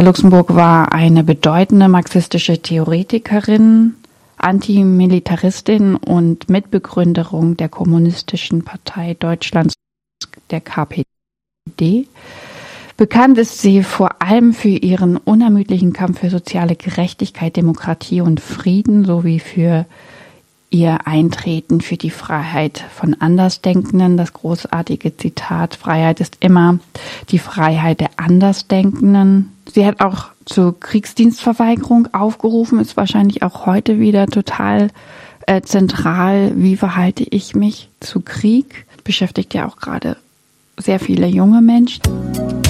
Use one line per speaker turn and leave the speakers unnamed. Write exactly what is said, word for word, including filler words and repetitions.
Luxemburg war eine bedeutende marxistische Theoretikerin, Antimilitaristin und Mitbegründerin der Kommunistischen Partei Deutschlands, der K P D. Bekannt ist sie vor allem für ihren unermüdlichen Kampf für soziale Gerechtigkeit, Demokratie und Frieden sowie für ihr Eintreten für die Freiheit von Andersdenkenden. Das großartige Zitat: Freiheit ist immer die Freiheit der Andersdenkenden. Sie hat auch zur Kriegsdienstverweigerung aufgerufen, ist wahrscheinlich auch heute wieder total äh, zentral. Wie verhalte ich mich zu Krieg? Beschäftigt ja auch gerade sehr viele junge Menschen.